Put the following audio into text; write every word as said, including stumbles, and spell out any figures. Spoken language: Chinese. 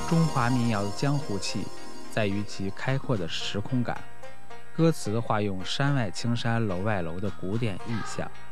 中华民谣的江湖气在于其开阔的时空感，歌词化用山外青山楼外楼的古典意象，